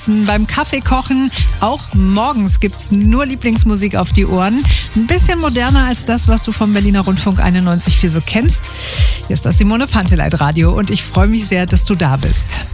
beim Kaffeekochen. Auch morgens gibt's nur Lieblingsmusik auf die Ohren. Ein bisschen moderner als das, was du vom Berliner Rundfunk 91.4 so kennst. Hier ist das Simone Panteleit Radio und ich freue mich sehr, dass du da bist.